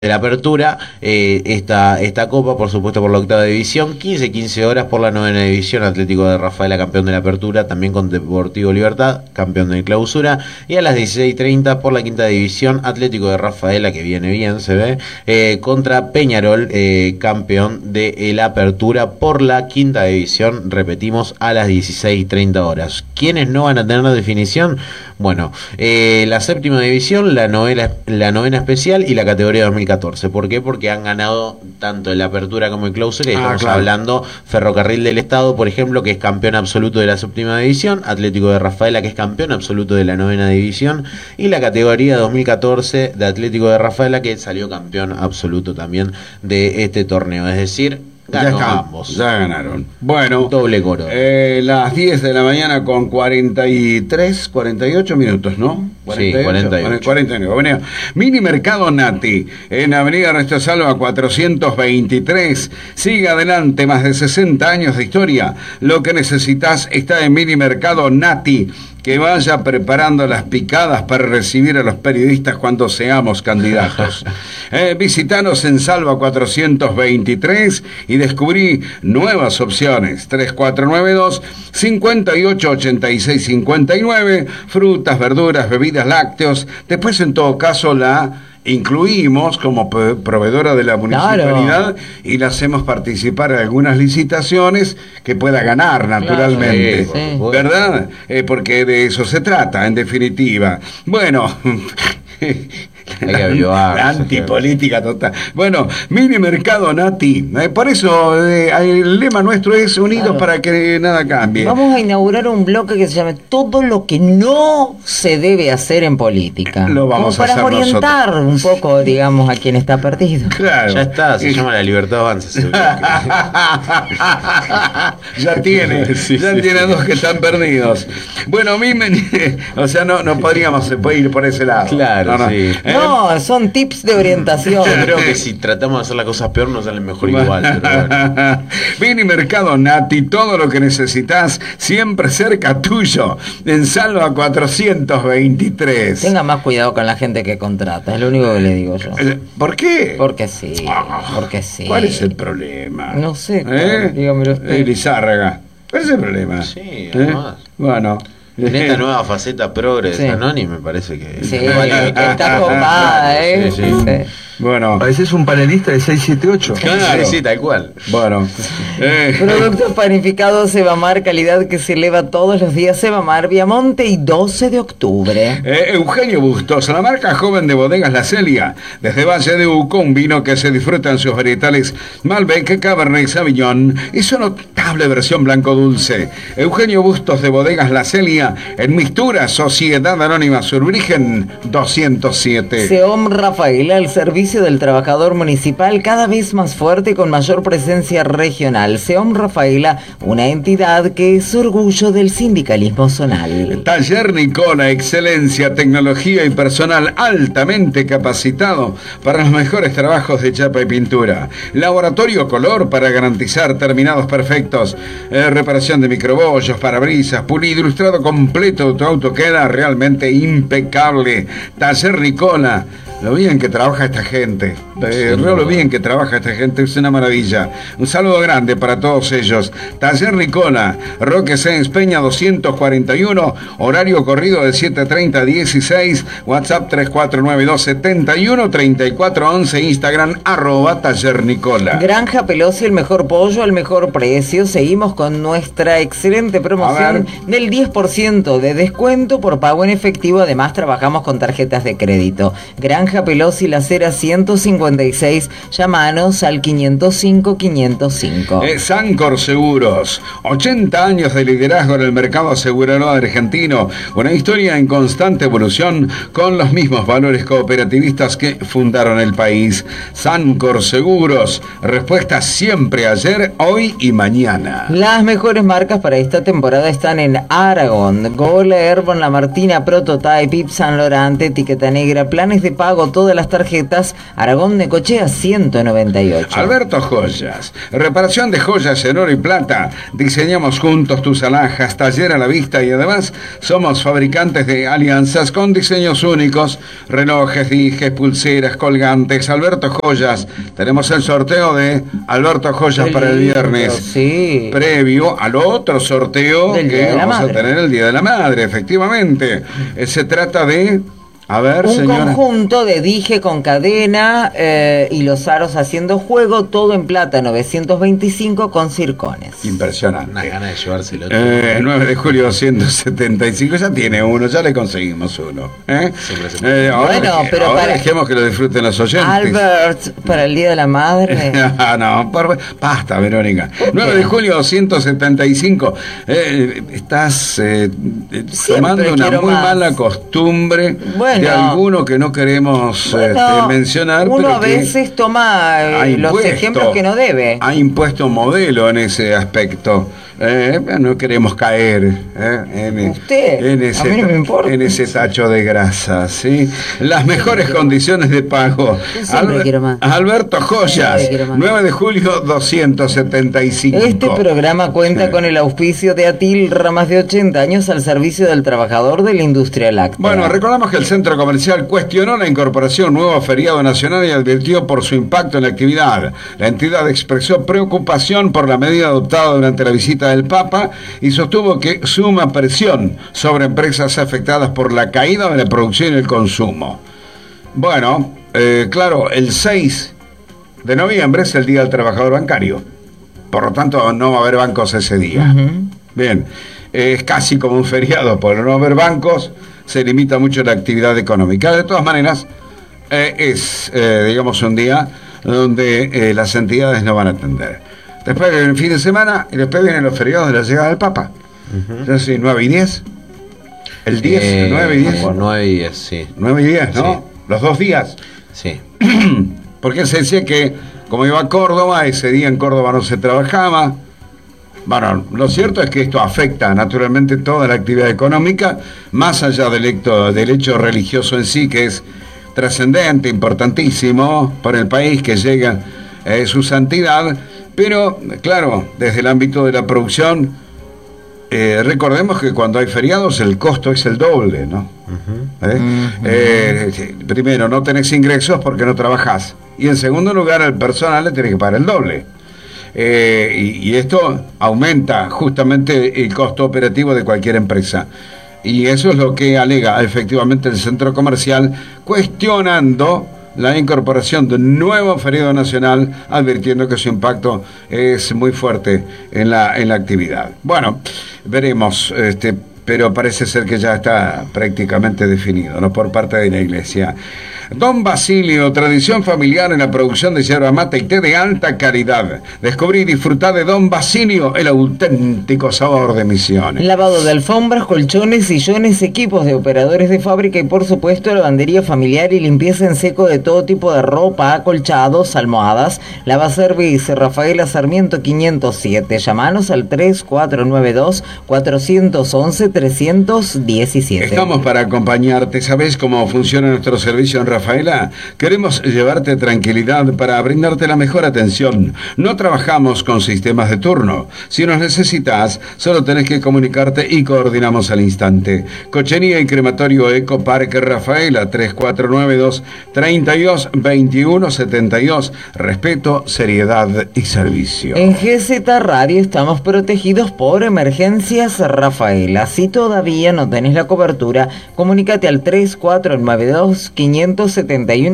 de la apertura, esta copa, por supuesto por la octava división, 15 horas por la novena división, Atlético de Rafaela, campeón de la apertura, también con Deportivo Libertad, campeón de clausura, y a las 16:30 por la quinta división, Atlético de Rafaela, que viene bien, se ve, contra Peñarol, campeón de la apertura por la quinta división, repetimos, a las 16:30 horas. ¿Quiénes no van a tener definición? Bueno, la séptima división, la novena especial y la categoría 2014. ¿Por qué? Porque han ganado tanto en la apertura como en clausura. Y estamos hablando Ferrocarril del Estado, por ejemplo, que es campeón absoluto de la séptima división, Atlético de Rafaela, que es campeón absoluto de la novena división, y la categoría 2014 de Atlético de Rafaela, que salió campeón absoluto también de este torneo. Es decir, ganó ambos. Ya ganaron. Bueno, doble coro. Las 10 de la mañana con 48 minutos, ¿no? 48. 49. Mini Mercado Nati, en Avenida Ernesto Salva 423. Sigue adelante, más de 60 años de historia. Lo que necesitas está en Mini Mercado Nati. Que vaya preparando las picadas para recibir a los periodistas cuando seamos candidatos. Visitanos en Salva 423 y descubrí nuevas opciones. 3492-588659, frutas, verduras, bebidas, lácteos. Después, en todo caso, la incluimos como proveedora de la municipalidad, y la hacemos participar en algunas licitaciones que pueda ganar naturalmente, ¿verdad? Porque de eso se trata, en definitiva. Bueno, hay que avivar, antipolítica total. Bueno, Mini Mercado Nati, por eso el lema nuestro es unidos para que nada cambie. Vamos a inaugurar un bloque que se llame Todo lo que no se debe hacer en política. Lo vamos como a hacer para orientar nosotros un poco, digamos, a quien está perdido. Claro. Ya está, se llama La Libertad Avanza. Ya tiene dos que están perdidos. Bueno, o sea, no podríamos ir por ese lado. Claro, sí. No, son tips de orientación. Yo creo que si tratamos de hacer las cosas peor nos salen mejor igual. Pero bueno. Mini Mercado Nati, todo lo que necesitas siempre cerca tuyo, en Salva 423. Tenga más cuidado con la gente que contrata, es lo único que le digo yo. ¿Por qué? Porque sí, porque sí. ¿Cuál es el problema? No sé, dígamelo usted. Lizárraga, ¿cuál es el problema? Sí, además. Bueno. En esta nueva faceta progres, Anoni, me parece que... Sí, que está copada, Sí. Bueno. Ese es un panelista de 678. Claro. Sí, tal cual. Bueno. Productos panificados Evamar, calidad que se eleva todos los días. Evamar, Viamonte y 12 de octubre. Eugenio Bustos, la marca joven de Bodegas La Celia. Desde Valle de Uco, un vino que se disfruta en sus varietales Malbec, Cabernet Sauvignon y su notable versión blanco dulce. Eugenio Bustos de Bodegas La Celia, en Mistura, Sociedad Anónima Surbrigen 207. Seom Rafaela, el servicio del trabajador municipal cada vez más fuerte y con mayor presencia regional. Seom Rafaela, una entidad que es orgullo del sindicalismo zonal. Taller Nicola, excelencia, tecnología y personal altamente capacitado para los mejores trabajos de chapa y pintura. Laboratorio Color para garantizar terminados perfectos. Reparación de microbollos, parabrisas, pulido, ilustrado completo. Tu auto queda realmente impecable. Taller Nicola. Lo bien que trabaja esta gente. Lo bien que trabaja esta gente. Es una maravilla. Un saludo grande para todos ellos. Taller Nicola, Roque Sáenz Peña 241. Horario corrido de 7:30 a 16. WhatsApp 3492713411. Instagram @Taller Nicola. Granja Pelosi, el mejor pollo al mejor precio. Seguimos con nuestra excelente promoción del 10% de descuento por pago en efectivo. Además, trabajamos con tarjetas de crédito. Granja Pelosi, Las Heras 156, llámanos al 505-505. Sancor Seguros, 80 años de liderazgo en el mercado asegurador argentino, una historia en constante evolución con los mismos valores cooperativistas que fundaron el país. Sancor Seguros, respuesta siempre ayer, hoy y mañana. Las mejores marcas para esta temporada están en Aragón, Gola, Herbon, La Martina, Prototype, Yves Saint Laurent, Etiqueta Negra, planes de pago pago todas las tarjetas. Aragón Necochea 198. Alberto Joyas, reparación de joyas en oro y plata. Diseñamos juntos tus alhajas, taller a la vista y además somos fabricantes de alianzas con diseños únicos, relojes, dijes, pulseras, colgantes. Alberto Joyas, tenemos el sorteo de Alberto Joyas para el viernes, sí, previo al otro sorteo que vamos a tener el Día de la Madre, efectivamente. Se trata de... A ver, un señora. conjunto de dije con cadena y los aros haciendo juego, todo en plata, 925 con circones. Impresionante. Una gana de llevárselo. 9 de julio 275, ya tiene uno, ya le conseguimos uno. Ahora dejemos que lo disfruten los oyentes. Albert, para el Día de la Madre. No, basta, Verónica. 9 de julio 275. Estás tomando una muy mala costumbre. Bueno, de alguno que no queremos mencionar. Uno pero a veces toma los ejemplos que no debe. Ha impuesto modelo en ese aspecto. No queremos caer en ese, a mí no me importa. En ese tacho de grasa, ¿sí? Las mejores condiciones de pago. Alberto Joyas, 9 de julio 275. Este programa cuenta con el auspicio de Atil, más de 80 años al servicio del trabajador de la industria láctea. Bueno, recordamos que el centro comercial cuestionó la incorporación nuevo feriado nacional y advirtió por su impacto en la actividad. La entidad expresó preocupación por la medida adoptada durante la visita del Papa y sostuvo que suma presión sobre empresas afectadas por la caída de la producción y el consumo. Bueno, claro, el 6 de noviembre es el Día del Trabajador Bancario. Por lo tanto, no va a haber bancos ese día. Bien, es casi como un feriado, por no haber bancos, se limita mucho la actividad económica. De todas maneras, es, digamos, un día donde las entidades no van a atender. Después viene el fin de semana y después vienen los feriados de la llegada del Papa. Entonces, 9 y 10. El 10, 9 y 10. 9 y 10, sí. 9 y 10, ¿no? Sí. Los 2 días. Sí. Porque se decía que, como iba a Córdoba, ese día en Córdoba no se trabajaba. Bueno, lo cierto es que esto afecta naturalmente toda la actividad económica, más allá del hecho religioso en sí, que es trascendente, importantísimo para el país, que llega su santidad. Pero, claro, desde el ámbito de la producción, recordemos que cuando hay feriados el costo es el doble, ¿no? Primero, no tenés ingresos porque no trabajás. Y en segundo lugar, al personal le tenés que pagar el doble. Y esto aumenta justamente el costo operativo de cualquier empresa. Y eso es lo que alega efectivamente el centro comercial, cuestionando la incorporación de un nuevo feriado nacional, advirtiendo que su impacto es muy fuerte en la actividad. Bueno, veremos, pero parece ser que ya está prácticamente definido, ¿no? Por parte de la Iglesia. Don Basilio, tradición familiar en la producción de yerba mate y té de alta calidad. Descubrí y disfrutar de Don Basilio, el auténtico sabor de Misiones. Lavado de alfombras, colchones, sillones, equipos de operadores de fábrica y por supuesto lavandería familiar y limpieza en seco de todo tipo de ropa, acolchados, almohadas. Lavaservice Rafaela Sarmiento 507. Llamanos al 3492-411-317. Estamos para acompañarte. ¿Sabes cómo funciona nuestro servicio en Rafaela? Queremos llevarte tranquilidad para brindarte la mejor atención. No trabajamos con sistemas de turno. Si nos necesitas, solo tenés que comunicarte y coordinamos al instante. Cochería y crematorio Eco Parque Rafaela, 3492-322172. Respeto, seriedad y servicio. En GZ Radio estamos protegidos por Emergencias Rafaela. Si todavía no tenés la cobertura, comunícate al 3492-571-716.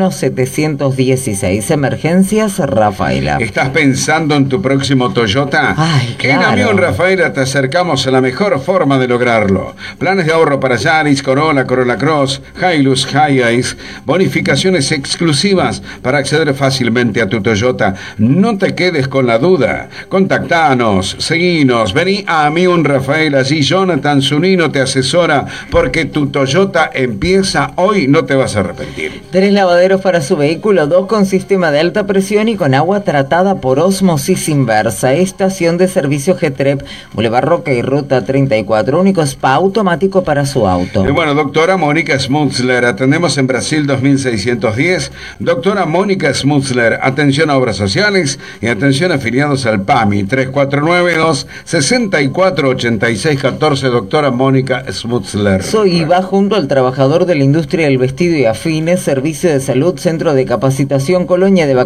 Emergencias Rafaela. ¿Estás pensando en tu próximo Toyota? Ay, claro. En Amión Rafaela te acercamos a la mejor forma de lograrlo. Planes de ahorro para Yaris, Corolla, Corolla Cross, Hilux, Hiace, bonificaciones exclusivas para acceder fácilmente a tu Toyota. No te quedes con la duda. Contactanos, seguinos, vení a Amión Rafaela. Allí Jonathan Zunino te asesora porque tu Toyota empieza hoy, no te vas a arrepentir. 3 lavaderos para su vehículo, 2 con sistema de alta presión y con agua tratada por ósmosis inversa. Estación de servicio Getrep, Boulevard Roca y Ruta 34. Único spa automático para su auto. Bueno, doctora Mónica Smutzler, atendemos en Brasil 2610. Doctora Mónica Smutzler, atención a obras sociales y atención a afiliados al PAMI. 3492-648614. Doctora Mónica Smutzler. Soy IVA junto al trabajador de la industria del vestido y afines, servicio de salud, centro de capacitación, colonia de